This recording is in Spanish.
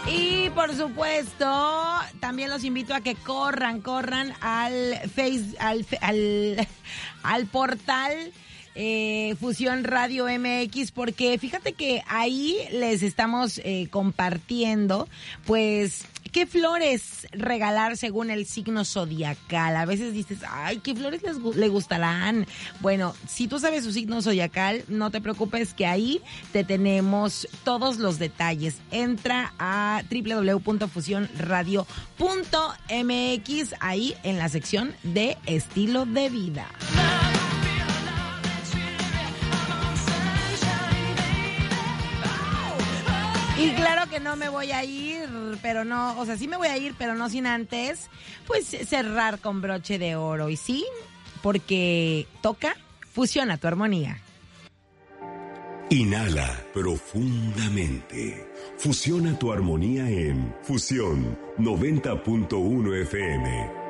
Y por supuesto, también los invito a que corran al portal Fusión Radio MX, porque fíjate que ahí les estamos compartiendo, pues, qué flores regalar según el signo zodiacal. A veces dices, ay, ¿qué flores le gustarán? Bueno, si tú sabes su signo zodiacal, no te preocupes que ahí te tenemos todos los detalles. Entra a www.fusionradio.mx, ahí en la sección de estilo de vida. Y claro que no me voy a ir, pero no, o sea, sí me voy a ir, pero no sin antes, pues, cerrar con broche de oro. Y sí, porque toca Fusiona tu armonía. Inhala profundamente. Fusiona tu armonía en Fusión 90.1 FM.